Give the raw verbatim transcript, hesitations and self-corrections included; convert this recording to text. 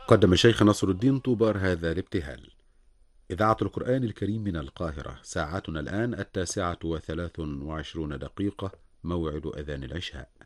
قدم الشيخ نصر الدين طوبار هذا الابتهال. إذاعة القرآن الكريم من القاهرة، ساعتنا الآن التاسعة وثلاث وعشرون دقيقة، موعد أذان العشاء.